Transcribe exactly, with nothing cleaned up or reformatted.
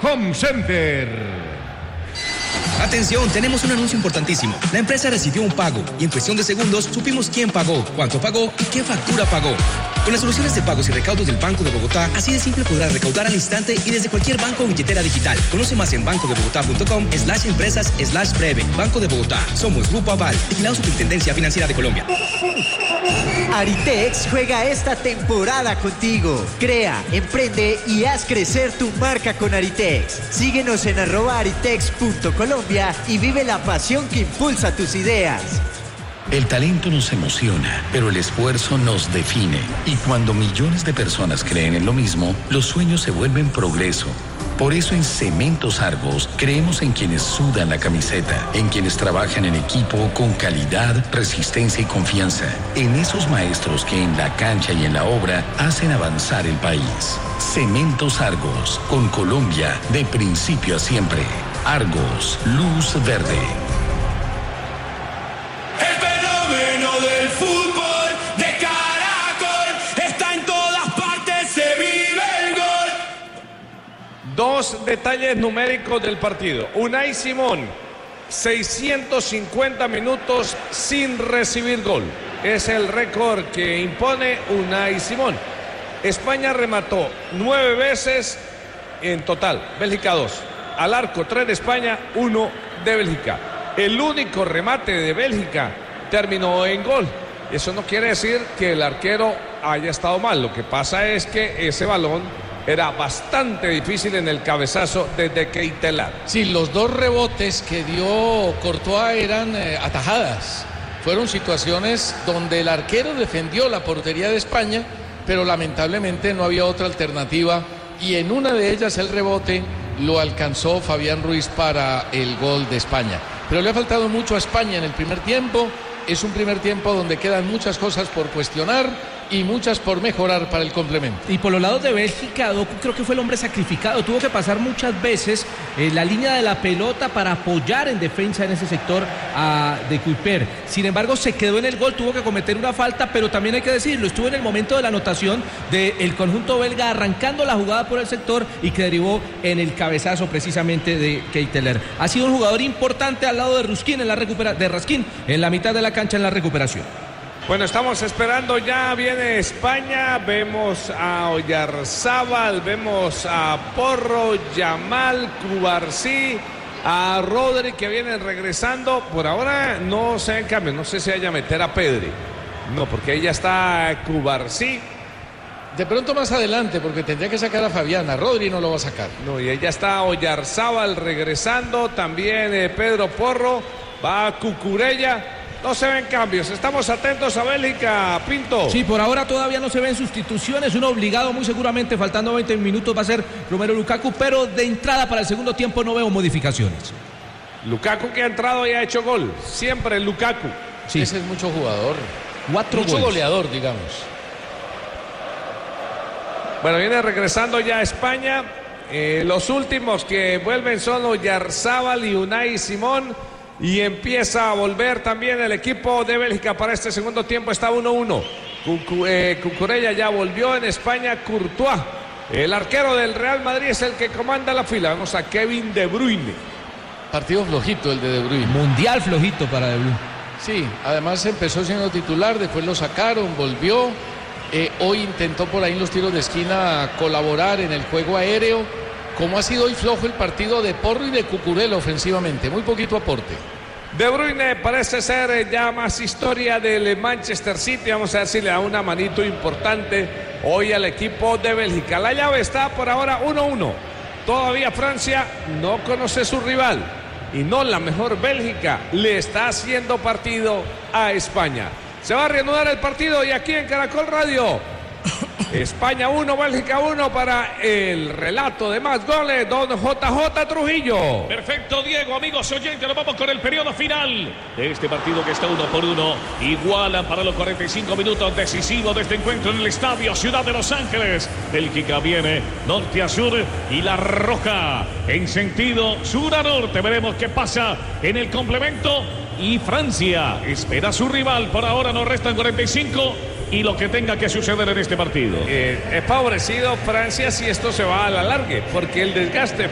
Home Center. Atención, tenemos un anuncio importantísimo. La empresa recibió un pago y en cuestión de segundos supimos quién pagó, cuánto pagó y qué factura pagó. Con las soluciones de pagos y recaudos del Banco de Bogotá, así de simple podrás recaudar al instante y desde cualquier banco o billetera digital. Conoce más en bancodebogotá.com slash empresas slash breve. Banco de Bogotá. Somos Grupo Aval, vigilado Superintendencia Financiera de Colombia. Aritex juega esta temporada contigo. Crea, emprende y haz crecer tu marca con Aritex. Síguenos en arroba aritex punto colombia y vive la pasión que impulsa tus ideas. El talento nos emociona, pero el esfuerzo nos define. Y cuando millones de personas creen en lo mismo, los sueños se vuelven progreso. Por eso en Cementos Argos creemos en quienes sudan la camiseta, en quienes trabajan en equipo con calidad, resistencia y confianza, en esos maestros que en la cancha y en la obra hacen avanzar el país. Cementos Argos, con Colombia de principio a siempre. Argos, luz verde. Del fútbol de Caracol está en todas partes, se vive el gol. Dos detalles numéricos del partido. Unai Simón, seiscientos cincuenta minutos sin recibir gol. Es el récord que impone Unai Simón. España remató nueve veces en total. Bélgica dos. Al arco tres de España, uno de Bélgica. El único remate de Bélgica terminó en gol. Eso no quiere decir que el arquero haya estado mal. Lo que pasa es que ese balón era bastante difícil en el cabezazo desde Keitelar. Sí, los dos rebotes que dio Courtois eran eh, atajadas. Fueron situaciones donde el arquero defendió la portería de España, pero lamentablemente no había otra alternativa. Y en una de ellas el rebote lo alcanzó Fabián Ruiz para el gol de España. Pero le ha faltado mucho a España en el primer tiempo. Es un primer tiempo donde quedan muchas cosas por cuestionar y muchas por mejorar para el complemento. Y por los lados de Bélgica, Doku creo que fue el hombre sacrificado. Tuvo que pasar muchas veces eh, la línea de la pelota para apoyar en defensa en ese sector a De Cuyper. Sin embargo, se quedó en el gol, tuvo que cometer una falta, pero también hay que decirlo, estuvo en el momento de la anotación del conjunto belga, arrancando la jugada por el sector y que derivó en el cabezazo precisamente de Keiteler. Ha sido un jugador importante al lado de Ruskin en la recupera de Raskin en la mitad de la cancha en la recuperación. Bueno, estamos esperando, ya viene España, vemos a Oyarzábal, vemos a Porro, Yamal, Cubarsí, a Rodri que vienen regresando. Por ahora no se en cambio, no sé si vaya a meter a Pedri. No, porque ahí ya está Cubarsí. De pronto más adelante, porque tendría que sacar a Fabián, a Rodri no lo va a sacar. No, y ahí ya está Oyarzábal regresando, también eh, Pedro Porro, va a Cucurella. No se ven cambios, estamos atentos a Bélgica, Pinto. Sí, por ahora todavía no se ven sustituciones, uno obligado muy seguramente, faltando veinte minutos va a ser Romelu Lukaku, pero de entrada para el segundo tiempo no veo modificaciones. Lukaku que ha entrado y ha hecho gol, siempre Lukaku. Sí. Ese es mucho jugador, Cuatro mucho goles. goleador, digamos. Bueno, viene regresando ya España, eh, los últimos que vuelven son Oyarzábal y Unai Simón. Y empieza a volver también el equipo de Bélgica para este segundo tiempo. Está uno uno. Cucu, eh, Cucurella ya volvió en España. Courtois, el arquero del Real Madrid, es el que comanda la fila. Vamos a Kevin De Bruyne. Partido flojito el de De Bruyne. Mundial flojito para De Bruyne. Sí, además empezó siendo titular, después lo sacaron, volvió. Eh, hoy intentó por ahí en los tiros de esquina colaborar en el juego aéreo. Como ha sido hoy flojo el partido de Porro y de Cucurella ofensivamente, muy poquito aporte. De Bruyne parece ser ya más historia del Manchester City. Vamos a ver si le da una manito importante hoy al equipo de Bélgica. La llave está por ahora uno uno. Todavía Francia no conoce su rival. Y no la mejor Bélgica le está haciendo partido a España. Se va a reanudar el partido y aquí en Caracol Radio. España uno, Bélgica uno para el relato de más goles, don J J Trujillo. Perfecto, Diego, amigos oyentes, nos vamos con el periodo final de este partido que está uno por uno. Igualan para los cuarenta y cinco minutos decisivos de este encuentro en el estadio Ciudad de Los Ángeles. Bélgica viene norte a sur y la roja en sentido sur a norte. Veremos qué pasa en el complemento. Y Francia espera a su rival. Por ahora nos restan cuarenta y cinco. Y lo que tenga que suceder en este partido. Eh, es favorecido Francia si esto se va a la larga, porque el desgaste